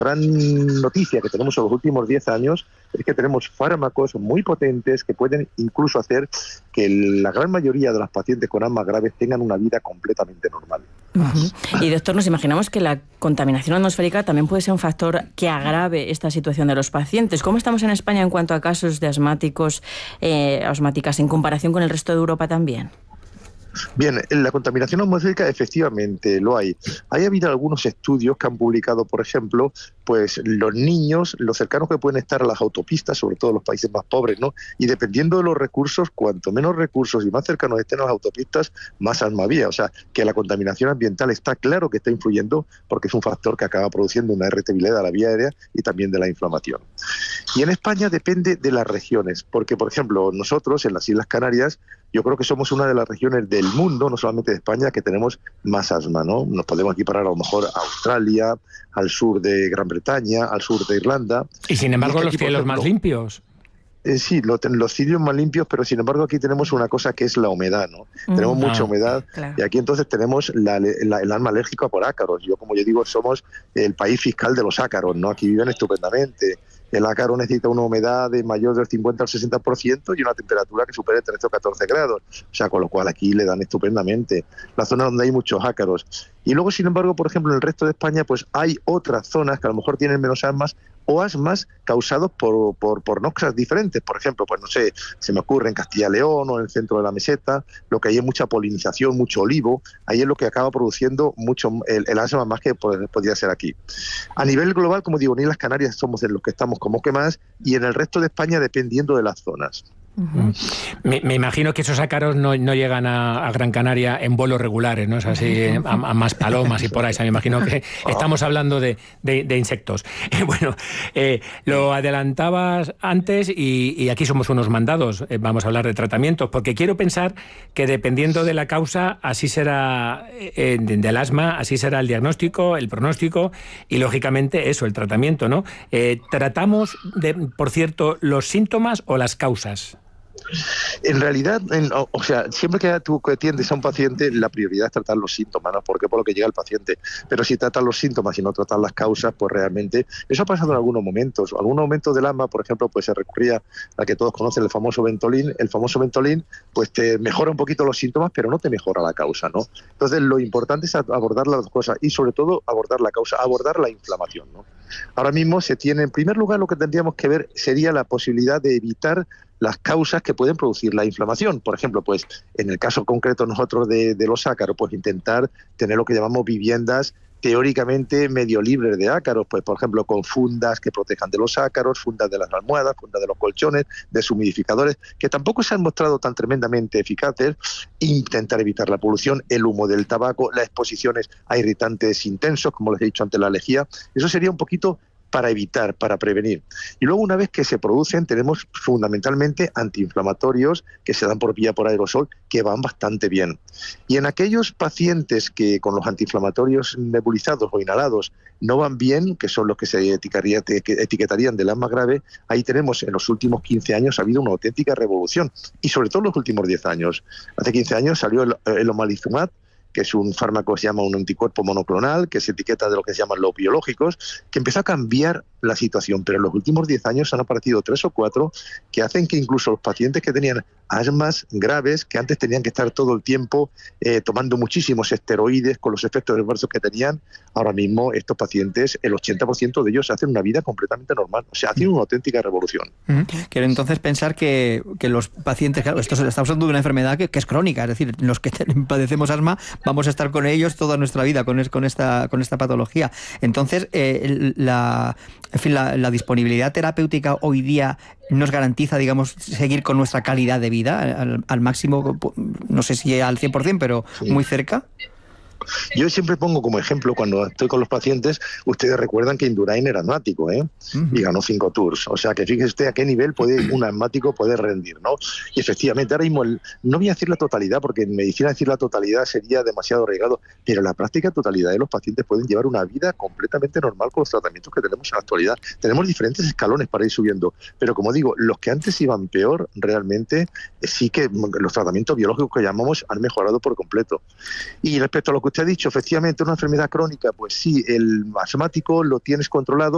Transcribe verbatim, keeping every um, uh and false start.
gran noticia que tenemos en los últimos diez años es que tenemos fármacos muy potentes que pueden incluso hacer que la gran mayoría de los pacientes con asma graves tengan una vida completamente normal. Uh-huh. Y doctor, nos imaginamos que la contaminación atmosférica también puede ser un factor que agrave esta situación de los pacientes. ¿Cómo estamos en España en cuanto a casos de asmáticos, eh, asmáticas en comparación con el resto de Europa también? Bien, la contaminación atmosférica efectivamente lo hay. Hay habido algunos estudios que han publicado, por ejemplo, pues los niños, los cercanos que pueden estar a las autopistas, sobre todo en los países más pobres, ¿no? Y dependiendo de los recursos, cuanto menos recursos y más cercanos estén a las autopistas, más asma había. O sea, que la contaminación ambiental está claro que está influyendo porque es un factor que acaba produciendo una irritabilidad de la vía aérea y también de la inflamación. Y en España depende de las regiones, porque, por ejemplo, nosotros en las Islas Canarias, yo creo que somos una de las regiones del mundo, no solamente de España, que tenemos más asma, ¿no? Nos podemos equiparar a lo mejor a Australia, al sur de Gran Bretaña, al sur de Irlanda. Y sin embargo, y es que los aquí, cielos ejemplo, más limpios. Eh, sí, lo, los cielos más limpios, pero sin embargo aquí tenemos una cosa que es la humedad, ¿no? Mm, tenemos mucha ah, humedad, claro. Y aquí entonces tenemos la, la, el asma alérgico por ácaros. Yo, como yo digo, somos el país fiscal de los ácaros, ¿no? Aquí viven estupendamente. El ácaro necesita una humedad de mayor del cincuenta al sesenta por ciento y una temperatura que supere trece o catorce grados. O sea, con lo cual aquí le dan estupendamente. La zona donde hay muchos ácaros. Y luego, sin embargo, por ejemplo, en el resto de España, pues hay otras zonas que a lo mejor tienen menos asmas o asmas causados por, por, por noxas diferentes. Por ejemplo, pues no sé, se me ocurre en Castilla y León o en el centro de la meseta, lo que hay es mucha polinización, mucho olivo, ahí es lo que acaba produciendo mucho el, el asma más que podría ser aquí. A nivel global, como digo, en Islas Canarias somos en los que estamos como que más, y en el resto de España dependiendo de las zonas. Uh-huh. Me, me imagino que esos ácaros no, no llegan a, a Gran Canaria en vuelos regulares, ¿no? Es así, a, a más palomas y por ahí. O sea, me imagino que estamos hablando de, de, de insectos. Eh, bueno, eh, lo adelantabas antes y, y aquí somos unos mandados. Eh, vamos a hablar de tratamientos, porque quiero pensar que dependiendo de la causa, así será eh, del asma, así será el diagnóstico, el pronóstico y, lógicamente, eso, el tratamiento, ¿no? Eh, ¿Tratamos, de, por cierto, los síntomas o las causas? En realidad, en, o, o sea, siempre que tú atiendes a un paciente, la prioridad es tratar los síntomas, ¿no? Porque por lo que llega el paciente. Pero si tratas los síntomas y no tratas las causas, pues realmente eso ha pasado en algunos momentos. En algunos momentos del asma, por ejemplo, pues se recurría a que todos conocen el famoso Ventolin. El famoso Ventolin, pues te mejora un poquito los síntomas, pero no te mejora la causa, ¿no? Entonces, lo importante es abordar las dos cosas y, sobre todo, abordar la causa, abordar la inflamación, ¿no? Ahora mismo se tiene, en primer lugar, lo que tendríamos que ver sería la posibilidad de evitar las causas que pueden producir la inflamación. Por ejemplo, pues en el caso concreto nosotros de, de los ácaros, pues intentar tener lo que llamamos viviendas teóricamente medio libres de ácaros, pues por ejemplo con fundas que protejan de los ácaros, fundas de las almohadas, fundas de los colchones, deshumidificadores, que tampoco se han mostrado tan tremendamente eficaces. Intentar evitar la polución, el humo del tabaco, las exposiciones a irritantes intensos, como les he dicho antes, la lejía. Eso sería un poquito para evitar, para prevenir. Y luego, una vez que se producen, tenemos fundamentalmente antiinflamatorios que se dan por vía por aerosol, que van bastante bien. Y en aquellos pacientes que con los antiinflamatorios nebulizados o inhalados no van bien, que son los que se etiquetaría, etiquetarían del asma grave, ahí tenemos en los últimos quince años ha habido una auténtica revolución, y sobre todo en los últimos diez años. Hace quince años salió el, el omalizumab, que es un fármaco que se llama un anticuerpo monoclonal, que se etiqueta de lo que se llaman los biológicos, que empezó a cambiar la situación, pero en los últimos diez años han aparecido tres o cuatro que hacen que incluso los pacientes que tenían asmas graves, que antes tenían que estar todo el tiempo eh, tomando muchísimos esteroides con los efectos adversos que tenían, ahora mismo estos pacientes, el ochenta por ciento de ellos hacen una vida completamente normal. O sea, hacen una auténtica revolución. Uh-huh. Quiero entonces pensar que, que los pacientes, claro, esto se estamos hablando de una enfermedad que, que es crónica, es decir, los que padecemos asma vamos a estar con ellos toda nuestra vida, con, es, con, esta, con esta patología. Entonces, eh, la, en fin, la, la disponibilidad terapéutica hoy día nos garantiza, digamos, seguir con nuestra calidad de vida al, al máximo, no sé si al cien por ciento, pero sí, muy cerca. Yo siempre pongo como ejemplo, cuando estoy con los pacientes, ustedes recuerdan que Indurain era asmático, ¿eh? Uh-huh. Y ganó cinco tours. O sea, que fíjese usted a qué nivel puede un asmático puede rendir, ¿no? Y efectivamente, ahora mismo, el, no voy a decir la totalidad, porque en medicina decir la totalidad sería demasiado arriesgado, pero en la práctica totalidad de los pacientes pueden llevar una vida completamente normal con los tratamientos que tenemos en la actualidad. Tenemos diferentes escalones para ir subiendo, pero como digo, los que antes iban peor, realmente sí que los tratamientos biológicos que llamamos han mejorado por completo. Y respecto a lo que usted ha dicho, efectivamente, una enfermedad crónica, pues sí, el asmático lo tienes controlado,